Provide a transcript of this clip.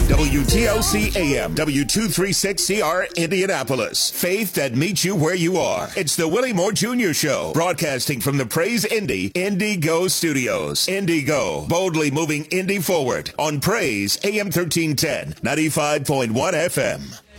WTLC AM, W236CR, Indianapolis. Faith that meets you where you are. It's the Willie Moore Jr. Show, broadcasting from the Praise Indy Indigo Studios. Indigo, boldly moving Indy forward on Praise AM 1310, 95.1 FM.